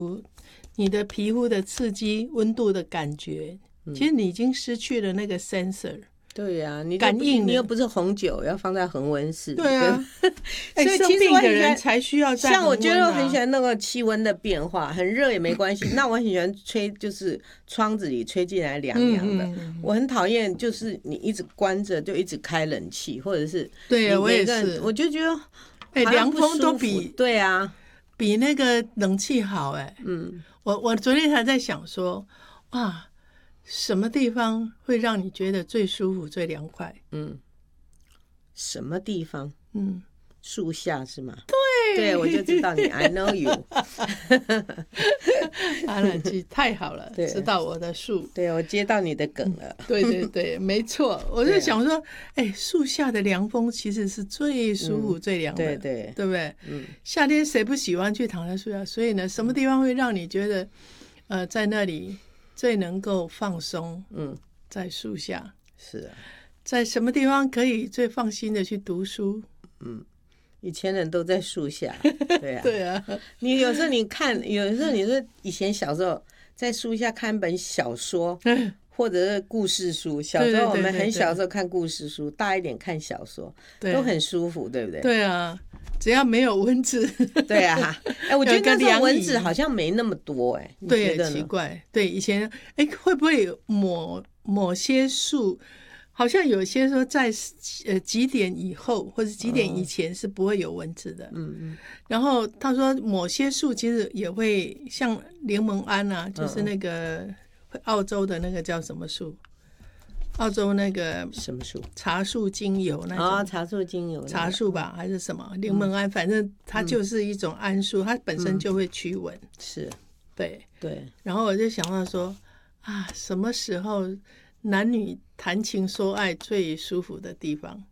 你的皮肤的刺激、温度的感觉，其实你已经失去了那个 sensor。 对呀，你感应你又不是红酒，要放在恒温室。 对啊， 所以生其实我很喜欢病的人才需要在恒温啊。 像我觉得我很喜欢那个气温的变化，很热也没关系。那我很喜欢吹，就是窗子里吹进来凉凉的。我很讨厌就是你一直关着就一直开冷气，或者是对，我也是， 我就觉得凉风都比对啊比那个冷气好哎。我昨天还在想说，哇，什么地方会让你觉得最舒服、最凉快？ 什么地方？树下是吗？ 对， 我就知道你 I know you 阿兰基太好了，知道我的树。 对，我接到你的梗了。 对对对，没错。我就想说，树下的凉风其实是最舒服、最凉的，对不对？夏天谁不喜欢去躺在树下？所以呢，什么地方会让你觉得，在那里最能够放松？在树下。 是啊。 在什么地方可以最放心的去读书？ 以前人都在树下，对啊， 对啊。 你有时候你看，有时候你说以前小时候在树下看本小说，或者是故事书。小时候我们很小的时候看故事书，大一点看小说，都很舒服，对不对？ 对啊，只要没有蚊子。 对啊，我觉得那时候蚊子好像没那么多， 对，奇怪。对，以前会不会有某些树？好像有些说在几点以后或者几点以前是不会有蚊子的。然后他说某些树其实也会像柠檬桉啊，就是那个澳洲的那个叫什么树？澳洲那个什么树？ 茶树精油那种。 茶树精油。 茶树吧，还是什么柠檬桉？反正它就是一种桉树，它本身就会驱蚊。 是， 对。 然后我就想到说啊，什么时候男女谈情说爱最舒服的地方？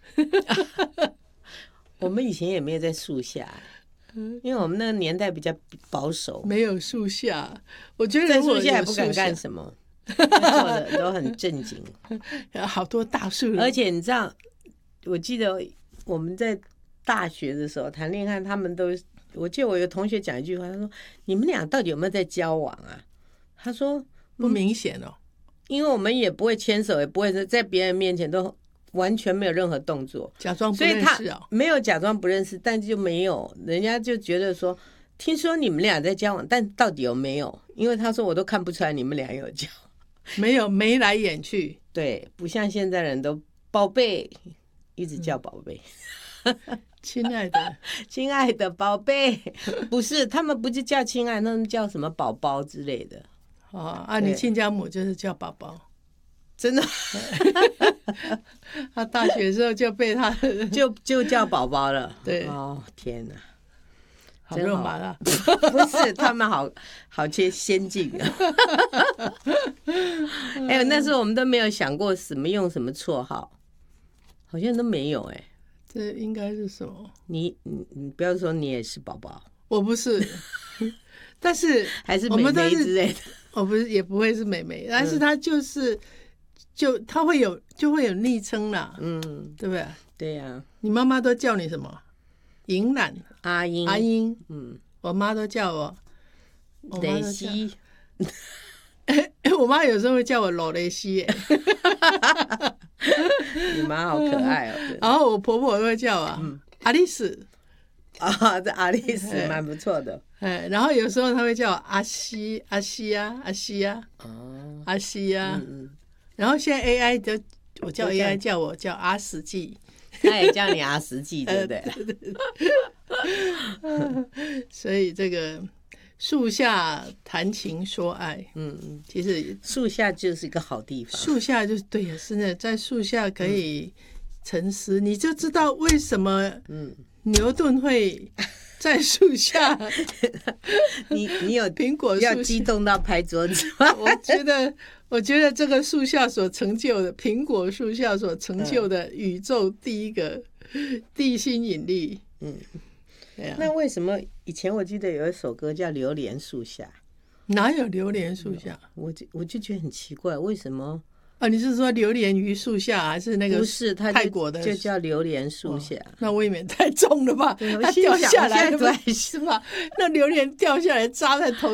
我们以前也没有在树下，因为我们那个年代比较保守， 没有树下。我觉得在树下也不敢干什么，做的都很正经。 好多大树， 而且你知道，我记得我们在大学的时候谈恋爱，他们都，我记得我有同学讲一句话，他说：“你们俩到底有没有在交往啊？”他说：“ 不明显哦。” 因为我们也不会牵手，也不会在别人面前都完全没有任何动作， 假装不认识。 所以他没有假装不认识，但就没有，人家就觉得说，听说你们俩在交往，但到底有没有？因为他说我都看不出来你们俩有交， 没有，眉来眼去。 对，不像现在人都宝贝，一直叫宝贝。 亲爱的， 亲爱的宝贝，不是，他们不是叫亲爱，他们叫什么宝宝之类的。 你亲家母就是叫宝宝， 真的。 他大学的时候就被他就叫宝宝了。 对， 天哪， 好肉麻啊！ 不是，他们好先进啊。那时候我们都没有想过用什么绰号，好像都没有。 这应该是什么？ 你不要说你也是宝宝， 我不是，但是还是妹妹之类的。 我不是，也不会是妹妹，但是她她就会有昵称啦，对不对？ 对呀。 你妈妈都叫你什么？银兰、 阿英，我妈都叫我雷西。 我妈有时候会叫我罗雷西。 你妈好可爱哦。 然后我婆婆会叫我阿丽丝。 这阿丽丝蛮不错的。 然后有时候她会叫我阿西啊。然后现在 AI 我叫 AI 叫我叫阿死记， 他也叫你阿死记，对不对？ 所以这个树下谈情说爱，其实树下就是一个好地方。 树下就是对呀，是的，在树下可以沉思，你就知道为什么牛顿会在树下。 你有苹果树要激动到拍桌子吗？ 我觉得这个树下所成就的，苹果树下所成就的宇宙第一个地心引力。 那为什么以前我记得有一首歌叫《榴莲树下》？ 哪有榴莲树下？ 我就觉得很奇怪，为什么？ 你是说榴莲于树下，还是那个？ 不是，它泰国的就叫榴莲树下。 那未免太重了吧？它掉下来是吧？那榴莲掉下来扎在头